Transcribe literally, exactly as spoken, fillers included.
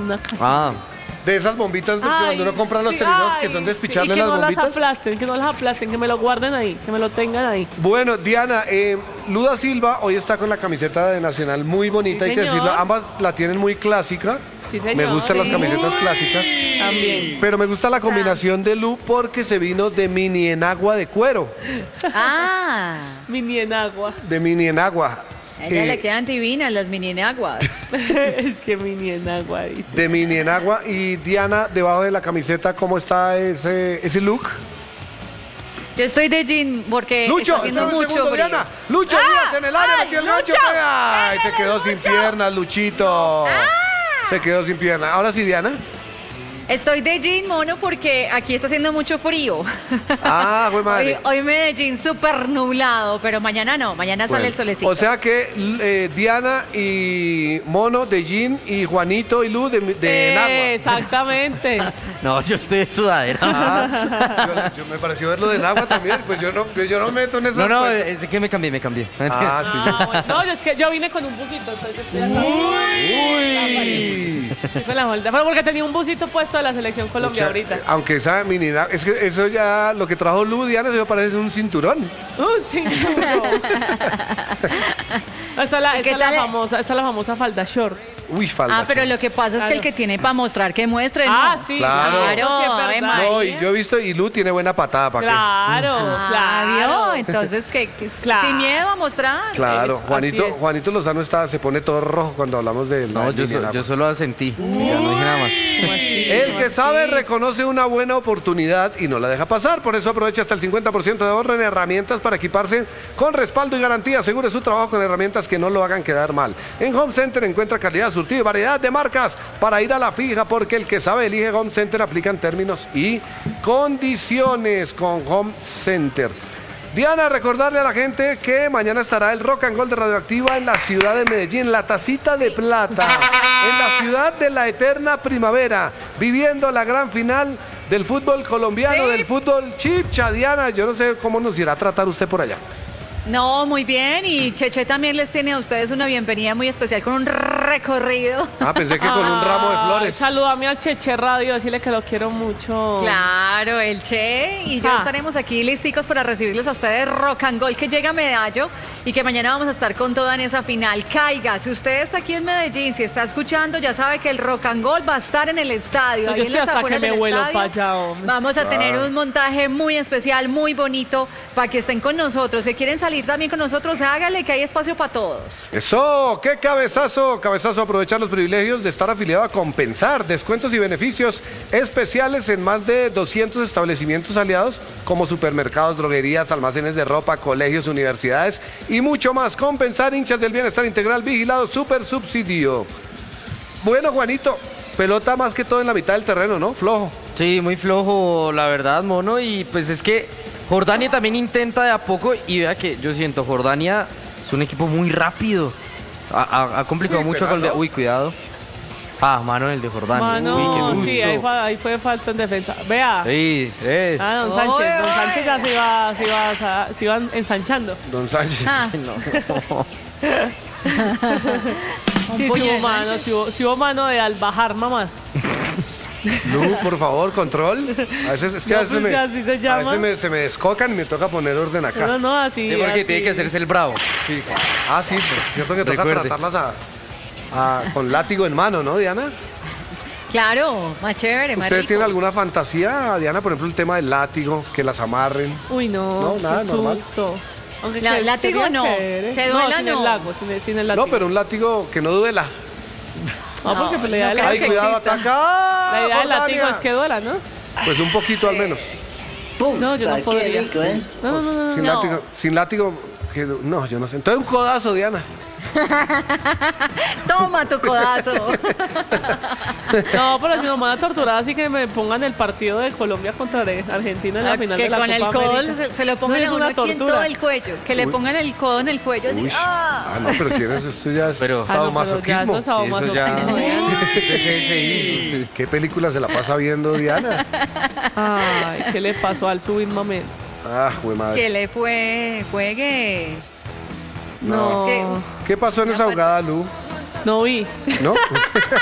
una caja. Ah. De esas bombitas de que Ay, cuando uno compra los sí, televisores ay, que son de sí, despicharle y que las no bombitas. las aplasten, que no las aplasten, que me lo guarden ahí, que me lo tengan ahí. Bueno, Diana, eh, Luda Silva hoy está con la camiseta de Nacional muy bonita, Sí, hay que señor. decirlo. Ambas la tienen muy clásica. Sí, señor. Me gustan las Sí. camisetas clásicas. También. Pero me gusta la combinación de Lu porque se vino de mini enagua de cuero. Ah, Mini en agua. De mini enagua. a ella Eh, le quedan divinas las mini enaguas. Es que mini en agua, dice. De mini enagua. Y Diana, debajo de la camiseta, ¿cómo está ese, ese look? Yo estoy de jean porque Lucho, está haciendo espera un mucho segundo, frío. Diana. Lucho, ¡Ah! Díaz en el área, ¡Ay, metió el gancho. Lucho! Ay, se ¡Pégale, quedó sin Lucho! piernas, Luchito. ¡Ah! Se quedó sin piernas. Ahora sí, Diana. Estoy de jean, mono, porque aquí está haciendo mucho frío. Ah, güey, madre. Hoy, hoy Medellín súper nublado, pero mañana no, mañana Bueno, sale el solecito. O sea que eh, Diana y Mono de jean y Juanito y Lu de, de enagua. Exactamente. No, yo estoy de sudadera. Ah, yo, yo me pareció verlo de enagua también, pues yo no, yo no me meto en esas No, no, cuentas. es que me cambié, me cambié. Ah, sí. Ah, bueno. No, es que yo vine con un busito, entonces estoy acá. Uy. Sí, me la volteé. Pero porque tenía un busito puesto de la selección Colombia Pucha, ahorita. Aunque esa mini enagua- es que eso ya, lo que trajo Lu, Diana, eso parece un cinturón. Un cinturón. Esta es la, ¿Y esta qué es la tal? famosa, esta es la famosa falda short. Uy, falda. Ah, pero lo que pasa es que Claro. el que tiene para mostrar que muestre, ¿no? Ah, sí. Claro. sí, eso sí es Claro, verdad. Ave No, y yo he visto, y Lu tiene buena patada, ¿para Claro, Ah, claro. ¿vio? Entonces, que Claro. sin miedo a mostrar. qué? Claro, Eso, Juanito, así es. Juanito Lozano está, se pone todo rojo cuando hablamos de la No, yo, mini so- enagua. yo solo asentí. Ya no dije nada más. ¿Cómo así? El ¿Cómo que así? sabe reconoce una buena oportunidad y no la deja pasar. Por eso aprovecha hasta el cincuenta por ciento de ahorro en herramientas para equiparse con respaldo y garantía. Asegure su trabajo con herramientas que no lo hagan quedar mal. En Home Center encuentra calidad, surtido y variedad de marcas para ir a la fija, porque el que sabe elige Home Center. Aplican términos y condiciones con Home Center. Diana, recordarle a la gente que mañana estará el Rock and Roll de Radioactiva en la ciudad de Medellín, la tacita de plata, en la ciudad de la eterna primavera, viviendo la gran final del fútbol colombiano, Sí. del fútbol chipcha. Diana, yo no sé cómo nos irá a tratar usted por allá. No, muy bien. Y Cheche también les tiene a ustedes una bienvenida muy especial con un recorrido. Ah, pensé que con un ramo de Ay, flores. Salúdame al Cheche Radio, decirle que lo quiero mucho. Claro, el Che. Y ya Ah. estaremos aquí listicos para recibirlos a ustedes. Rock and Roll que llega a Medallo y que mañana vamos a estar con toda en esa final. Caiga, si usted está aquí en Medellín, si está escuchando, ya sabe que el Rock and Roll va a estar en el estadio. No, ahí yo en estoy las hasta afueras que me del vuelo estadio. pa' allá, hombre. Vamos a tener Claro. un montaje muy especial, muy bonito, para que estén con nosotros. Que quieren salir también con nosotros, hágale que hay espacio para todos. Eso, qué cabezazo, cabezazo, aprovechar los privilegios de estar afiliado a Compensar, descuentos y beneficios especiales en más de doscientos establecimientos aliados como supermercados, droguerías, almacenes de ropa, colegios, universidades y mucho más. Compensar, hinchas del bienestar integral, vigilado, super subsidio. Bueno, Juanito, pelota más que todo en la mitad del terreno, ¿no? Flojo. Sí, muy flojo, la verdad, mono. Y pues es que Jordania también intenta de a poco. Y vea que yo siento, Jordania es un equipo muy rápido. Ha, ha- ha complicado Uy, mucho pero con el de. no. Uy, cuidado. Ah, mano, el de Jordania. Mano, Uy, qué susto. sí, ahí fue, ahí fue falta en defensa. Vea. Sí, eh. Ah, don Oy, Sánchez, don oy. Sánchez ya se iba, se iba, se iba ensanchando. Don Sánchez. Ah, No. Sí, sí puño hubo de mano, sí hubo, sí hubo mano de al bajar, mamá. Lu, por favor, control. A veces es que No, a veces, pues, me, así se a llama. veces me- se me descocan y me toca poner orden acá. No, no, así. Sí, porque así. tiene que hacerse el bravo. Sí, ah, sí, pero es cierto que toca Recuerde. tratarlas a, a- con látigo en mano, ¿no, Diana? claro, más chévere, más ¿Ustedes rico. tienen alguna fantasía, Diana, por ejemplo, el tema del látigo, que las amarren? Uy, no. No, nada, qué normal. susto. Aunque La- que látigo sería no, chévere. que duela sin no. el lago, sin el, sin el látigo. No, pero un látigo que no duela. No, porque pues, la idea, no del creo Ay, que cuidado, exista. ataca. la idea del Jordania. látigo es que duela, ¿no? Pues un poquito al menos. No, yo no Puta, podría. qué rico, ¿eh? No, no, no, no. Sin No. látigo, sin látigo, que, no, yo no sé. Entonces un codazo, Diana. Toma tu codazo. No, pero si nos van a torturar, así que me pongan el partido de Colombia contra Argentina en la Ah, final que de la con el Copa codo América. se, se lo No, pongan es a uno una aquí en tortura. todo el cuello. Que le Uy. pongan el codo en el cuello así. Uy. ¡Ah! Ah, no, pero tienes, esto ya es Pero- Ah, no, pero ya sadomasoquismo. eso es sadomasoquismo. Sí, eso ya- C S I. ¿Qué película se la pasa viendo, Diana? Ay, ¿qué le pasó al Subin Mamen? Ah, jue madre. Que le fue, juegue. No, Es que- ¿Qué pasó en esa jugada, Lu? no vi. ¿No?